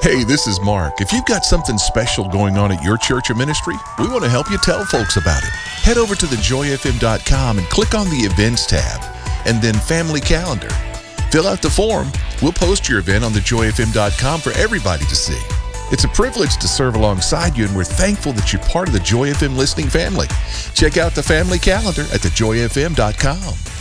Hey, this is Mark. If you've got something special going on at your church or ministry, we want to help you tell folks about it. Head over to thejoyfm.com and click on the Events tab, and then Family Calendar. Fill out the form. We'll post your event on thejoyfm.com for everybody to see. It's a privilege to serve alongside you, and we're thankful that you're part of the Joy FM listening family. Check out the Family Calendar at thejoyfm.com.